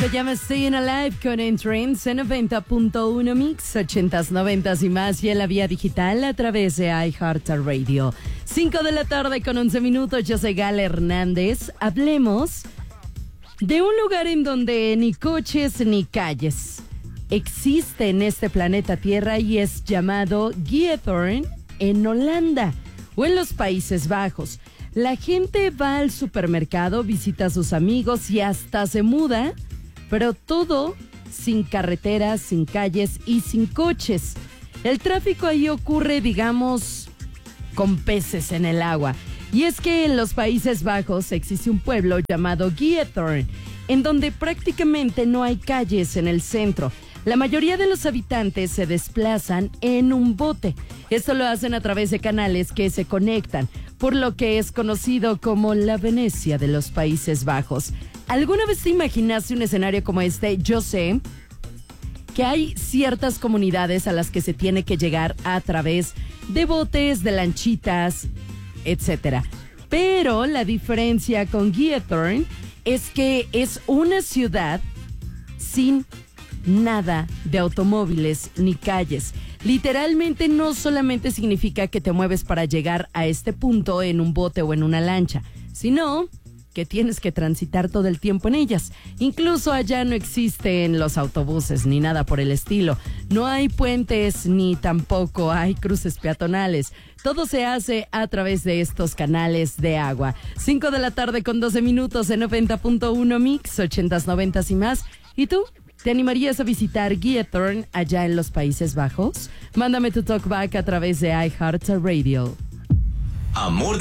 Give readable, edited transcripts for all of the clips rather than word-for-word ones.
Se llama Staying Alive con Entrance en 90.1 Mix, 80s, 90s y más, y en la vía digital a través de iHeartRadio. 5 de la tarde con 11 minutos, yo soy Gala Hernández. Hablemos de un lugar en donde ni coches ni calles existe en este planeta Tierra y es llamado Giethoorn en Holanda o en los Países Bajos. La gente va al supermercado, visita a sus amigos y hasta se muda, pero todo sin carreteras, sin calles y sin coches. El tráfico ahí ocurre, digamos, con peces en el agua. Y es que en los Países Bajos existe un pueblo llamado Giethoorn, en donde prácticamente no hay calles en el centro. La mayoría de los habitantes se desplazan en un bote. Esto lo hacen a través de canales que se conectan, por lo que es conocido como la Venecia de los Países Bajos. ¿Alguna vez te imaginaste un escenario como este? Yo sé que hay ciertas comunidades a las que se tiene que llegar a través de botes, de lanchitas, etcétera. Pero la diferencia con Giethoorn es que es una ciudad sin nada de automóviles ni calles. Literalmente no solamente significa que te mueves para llegar a este punto en un bote o en una lancha, sino que tienes que transitar todo el tiempo en ellas. Incluso allá no existen los autobuses ni nada por el estilo. No hay puentes ni tampoco hay cruces peatonales. Todo se hace a través de estos canales de agua. 5 de la tarde con 12 minutos en 90.1 Mix, 80s, 90s y más. ¿Y tú? ¿Te animarías a visitar Giethoorn allá en los Países Bajos? Mándame tu talkback a través de iHeartRadio. Amor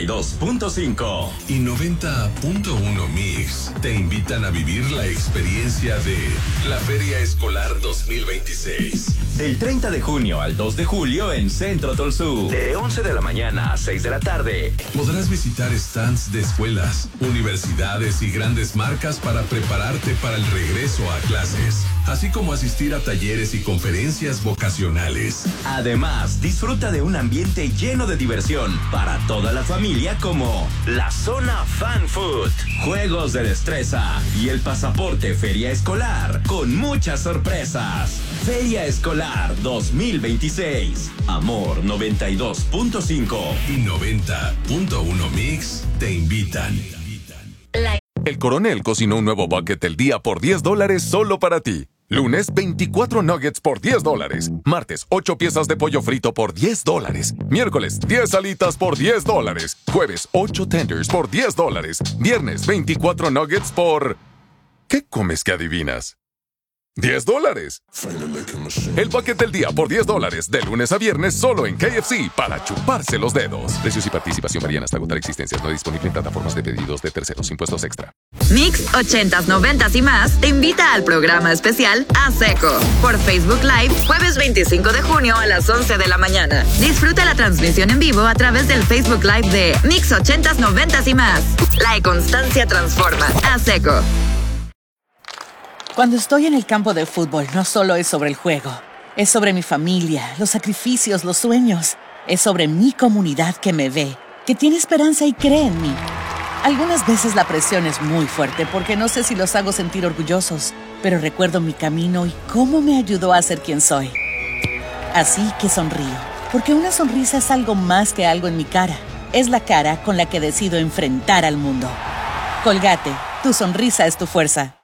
92.5 y 90.1 Mix te invitan a vivir la experiencia de la Feria Escolar 2026. Del 30 de junio al 2 de julio en Centro Tolsú. De 11 de la mañana a 6 de la tarde. Podrás visitar stands de escuelas, universidades y grandes marcas para prepararte para el regreso a clases, así como asistir a talleres y conferencias vocacionales. Además, disfruta de un ambiente lleno de diversión para toda la familia, como la zona Fan Food, juegos de destreza y el pasaporte Feria Escolar con muchas sorpresas. Feria Escolar 2026. Amor 92.5 y 90.1 Mix te invitan. El Coronel cocinó un nuevo bucket del día por $10 solo para ti. Lunes, 24 nuggets por $10. Martes, 8 piezas de pollo frito por $10. Miércoles, 10 alitas por $10. Jueves, 8 tenders por $10. Viernes, 24 nuggets por... ¿Qué comes que adivinas? $10. El bucket del día por $10, de lunes a viernes solo en KFC, para chuparse los dedos. Precios y participación varían hasta agotar existencias. No disponible en plataformas de pedidos de terceros. Impuestos extra. Mix 80s, 90s y más te invita al programa especial A Seco por Facebook Live, jueves 25 de junio a las 11 de la mañana. Disfruta la transmisión en vivo a través del Facebook Live de Mix 80s, 90s y más. La constancia transforma. A Seco. Cuando estoy en el campo de fútbol, no solo es sobre el juego. Es sobre mi familia, los sacrificios, los sueños. Es sobre mi comunidad que me ve, que tiene esperanza y cree en mí. Algunas veces la presión es muy fuerte porque no sé si los hago sentir orgullosos, pero recuerdo mi camino y cómo me ayudó a ser quien soy. Así que sonrío, porque una sonrisa es algo más que algo en mi cara. Es la cara con la que decido enfrentar al mundo. Colgate, tu sonrisa es tu fuerza.